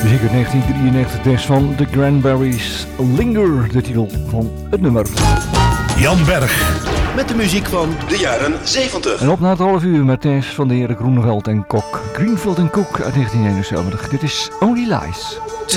Muziek uit 1993, des van The Cranberries, Linger, de titel van het nummer. Jan Berg. Met de muziek van de jaren 70. En op na het half uur met Tess van de heren Groeneveld en Kok. Greenfield en Cook uit 1971. Dit is Only Lies.